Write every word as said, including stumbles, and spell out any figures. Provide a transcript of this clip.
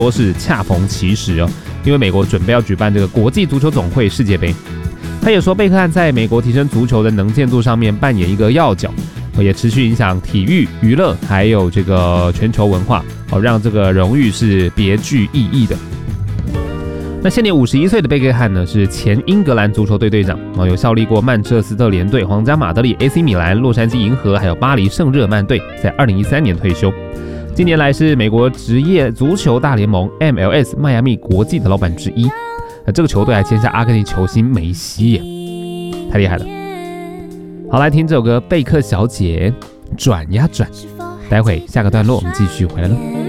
说是恰逢其时哦，因为美国准备要举办这个国际足球总会世界杯。他也说，贝克汉在美国提升足球的能见度上面扮演一个要角，也持续影响体育、娱乐还有这个全球文化，让这个荣誉是别具意义的。那现年五十一岁的贝克汉呢，是前英格兰足球队队长，有效力过曼彻斯特联队、皇家马德里、A C 米兰、洛杉矶银河还有巴黎圣日耳曼队，在二零一三年退休。近年来是美国职业足球大联盟 M L S 迈阿密国际的老板之一。那这个球队还签下阿根廷球星梅西耶，太厉害了。好，来听这首歌《贝克小姐》，转呀转。待会下个段落我们继续回来了。